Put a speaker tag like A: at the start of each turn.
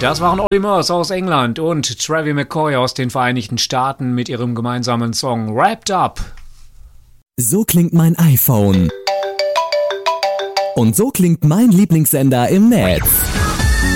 A: Das waren Olly Murs aus England und Travie McCoy aus den Vereinigten Staaten mit ihrem gemeinsamen Song Wrapped Up.
B: So klingt mein iPhone. Und so klingt mein Lieblingssender im Netz.